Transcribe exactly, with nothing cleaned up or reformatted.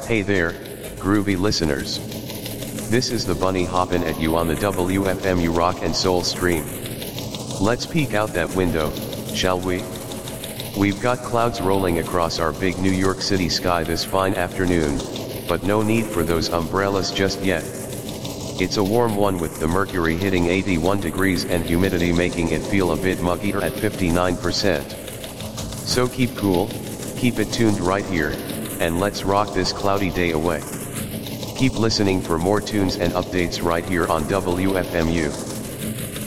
Hey there, groovy listeners. This is the bunny hoppin' at you on the W F M U Rock and Soul stream. Let's peek out that window, shall we? We've got clouds rolling across our big New York City sky this fine afternoon, but no need for those umbrellas just yet. It's a warm one with the mercury hitting eighty-one degrees and humidity making it feel a bit muggier at fifty-nine percent. So keep cool, keep it tuned right here, and let's rock this cloudy day away. Keep listening for more tunes and updates right here on W F M U.